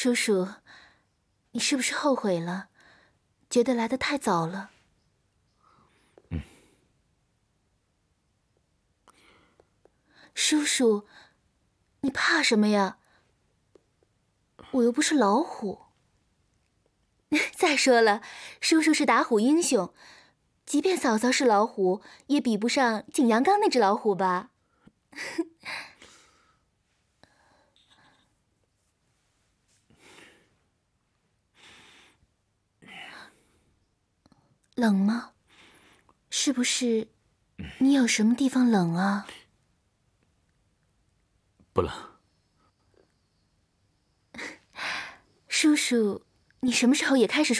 叔叔，你是不是后悔了？觉得来得太早了？叔叔，你怕什么呀？我又不是老虎。再说了，叔叔是打虎英雄，即便嫂嫂是老虎，也比不上景阳冈那只老虎吧？冷吗？是不是你有什么地方冷啊？ 不冷。 叔叔，你什么时候也开始说